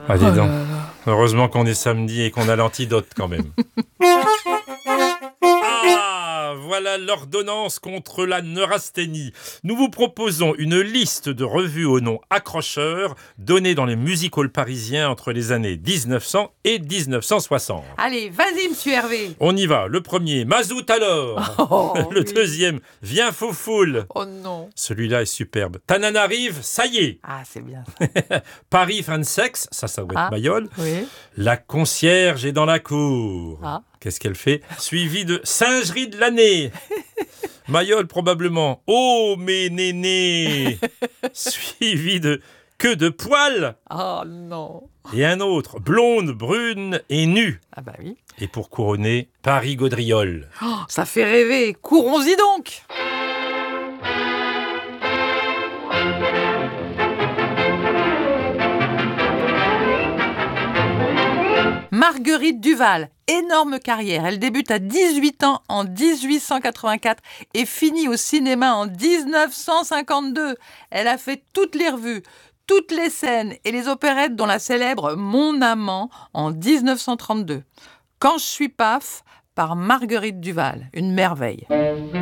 Ah, dis Oh donc. là là. Heureusement qu'on est samedi et qu'on a l'antidote quand même. Ah, voilà l'ordonnance contre la neurasthénie. Nous vous proposons une liste de revues au nom accrocheur données dans les music halls parisiens entre les années 1900 et 1960. Allez, vas-y, monsieur Hervé. On y va. Le premier, Mazout alors. Oh, Le oui. deuxième, Viens Foufoule. Oh non. Celui-là est superbe. Tananarive, ça y est. Ah, c'est bien. Paris Fan Sex, ça doit être Ah. Mayol. Oui. La concierge est dans la cour. Ah. Qu'est-ce qu'elle fait? Suivi de Singerie de l'année. Mayol probablement. Oh mes nénés. Suivi de Queue de poil. Oh non. Et un autre, blonde, brune et nue. Ah bah oui. Et pour couronner, Paris Gaudriole. Oh, ça fait rêver. Courons-y donc. Marguerite Duval, énorme carrière. Elle débute à 18 ans en 1884 et finit au cinéma en 1952. Elle a fait toutes les revues, toutes les scènes et les opérettes dont la célèbre Mon amant en 1932. Quand je suis paf par Marguerite Duval, une merveille.